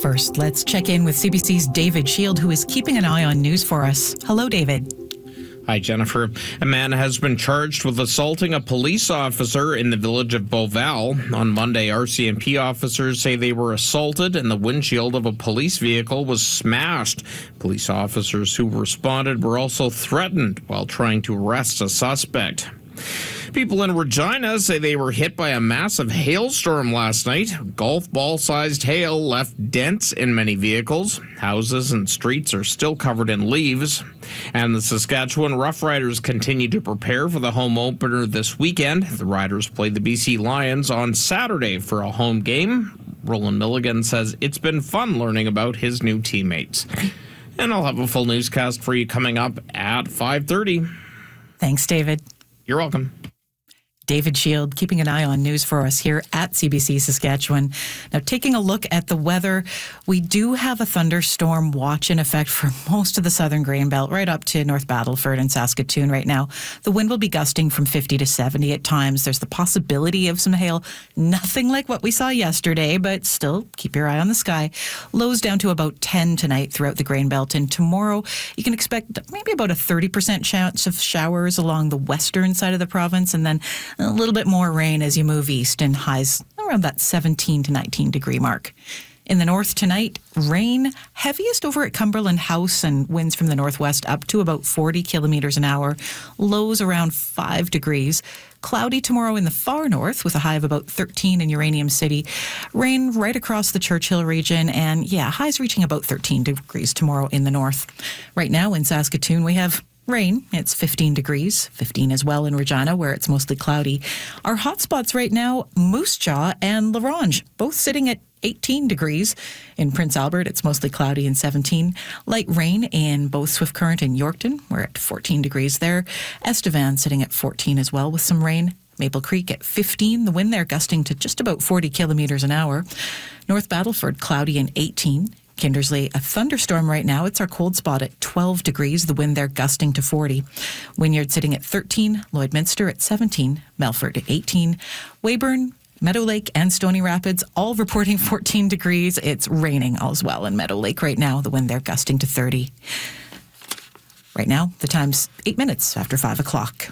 First, let's check in with CBC's David Shield, who is keeping an eye on news for us. Hello, David. Hi, Jennifer. A man has been charged with assaulting a police officer in the village of Beauval. On Monday, RCMP officers say they were assaulted and the windshield of a police vehicle was smashed. Police officers who responded were also threatened while trying to arrest a suspect. People in Regina say they were hit by a massive hailstorm last night. Golf ball-sized hail left dents in many vehicles. Houses and streets are still covered in leaves. And the Saskatchewan Roughriders continue to prepare for the home opener this weekend. The Riders play the BC Lions on Saturday for a home game. Roland Milligan says it's been fun learning about his new teammates. And I'll have a full newscast for you coming up at 5:30. Thanks, David. You're welcome. David Shield, keeping an eye on news for us here at CBC Saskatchewan. Now, taking a look at the weather, we do have a thunderstorm watch in effect for most of the southern grain belt, right up to North Battleford and Saskatoon right now. The wind will be gusting from 50 to 70 at times. There's the possibility of some hail. Nothing like what we saw yesterday, but still keep your eye on the sky. Lows down to about 10 tonight throughout the grain belt. And tomorrow, you can expect maybe about a 30% chance of showers along the western side of the province, and then a little bit more rain as you move east, and highs around that 17 to 19 degree mark. In the north tonight, rain, heaviest over at Cumberland House, and winds from the northwest up to about 40 kilometers an hour. Lows around 5 degrees. Cloudy tomorrow in the far north with a high of about 13 in Uranium City. Rain right across the Churchill region, and highs reaching about 13 degrees tomorrow in the north. Right now in Saskatoon, we have rain. It's 15 degrees, 15 as well in Regina, where it's mostly cloudy. Our hotspots right now, Moose Jaw and La Ronge, both sitting at 18 degrees. In Prince Albert, it's mostly cloudy and 17. Light rain in both Swift Current and Yorkton. We're at 14 degrees there. Estevan sitting at 14 as well with some rain. Maple Creek at 15. The wind there gusting to just about 40 kilometers an hour. North Battleford, cloudy and 18. Kindersley, a thunderstorm right now. It's our cold spot at 12 degrees. The wind there gusting to 40. Wynyard sitting at 13. Lloydminster at 17. Melfort at 18. Weyburn, Meadow Lake, and Stony Rapids all reporting 14 degrees. It's raining as well in Meadow Lake right now. The wind there gusting to 30. Right now, the time's 8 minutes after 5 o'clock.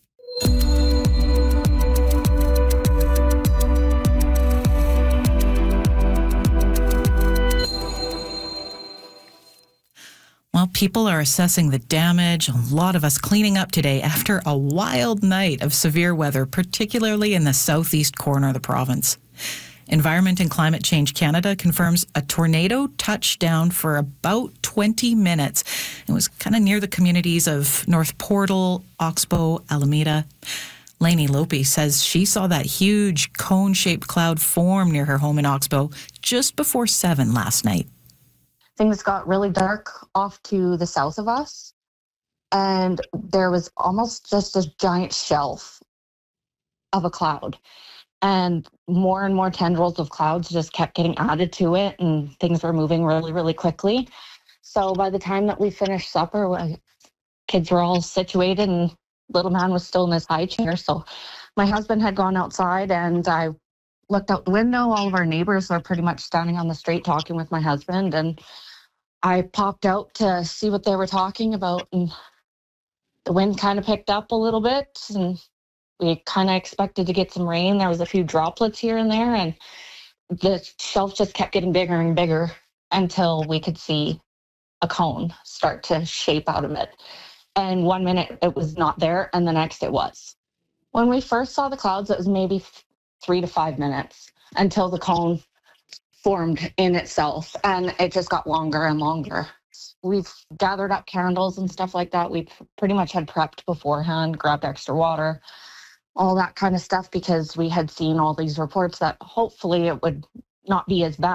Well, people are assessing the damage. A lot of us cleaning up today after a wild night of severe weather, particularly in the southeast corner of the province. Environment and Climate Change Canada confirms a tornado touched down for about 20 minutes. It was kind of near the communities of North Portal, Oxbow, Alameda. Lainey Lope says she saw that huge cone-shaped cloud form near her home in Oxbow just before 7 last night. Things got really dark off to the south of us, and there was almost just a giant shelf of a cloud, and more tendrils of clouds just kept getting added to it, and things were moving really, really quickly. So by the time that we finished supper, kids were all situated, and little man was still in his high chair. So my husband had gone outside, and I looked out the window. All of our neighbors are pretty much standing on the street talking with my husband, and I popped out to see what they were talking about, and the wind kind of picked up a little bit, and we kind of expected to get some rain. There was a few droplets here and there, and the shelf just kept getting bigger and bigger until we could see a cone start to shape out of it. And 1 minute it was not there, and the next it was. When we first saw the clouds, it was maybe 3 to 5 minutes until the cone formed in itself, and it just got longer and longer. We've gathered up candles and stuff like that. We pretty much had prepped beforehand, grabbed extra water, all that kind of stuff, because we had seen all these reports that hopefully it would not be as bad.